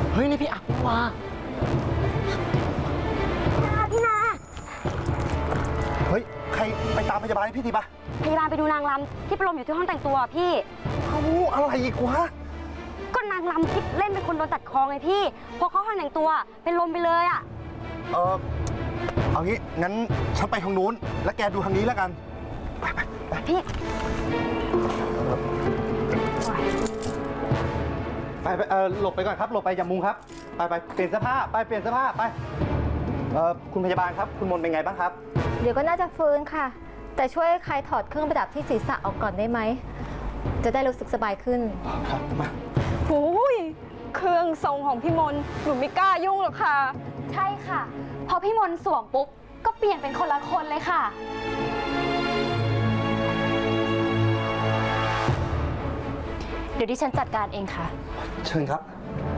เฮ้ยนี่พี่อักว่าพี่นาเฮ้ยใครไปตามพยาบาลให้พี่ทีปะพยาบาลไปดูนางรำที่ประลมอยู่ที่ห้องแต่งตัวพี่เอาอะไรอีกวะก็นางรำที่เล่นเป็นคนโดนตัดคอไงพี่พอเขาห้องแต่งตัวเป็นลมไปเลยอะเอางี้งั้นฉันไปทางนู้นแล้วแกดูทางนี้แล้วกันไปพี่ไปหลบไปก่อนครับหลบไปอย่ามุงครับไปเปลี่ยนเสื้อผ้าไปเปลี่ยนเสื้อผ้าไปคุณพยาบาลครับคุณมนเป็นไงบ้างครับเดี๋ยวก็น่าจะฟื้นค่ะแต่ช่วยใครถอดเครื่องประดับที่ศีรษะออกก่อนได้ไหมจะได้รู้สึกสบายขึ้นครับมาหูยเครื่องทรงของพี่มนหนูไม่กล้ายุ่งหรอกค่ะใช่ค่ะพอพี่มนสวมปุ๊บก็เปลี่ยนเป็นคนละคนเลยค่ะเดี๋ยวดิฉันจัดการเองค่ะเชิญครับ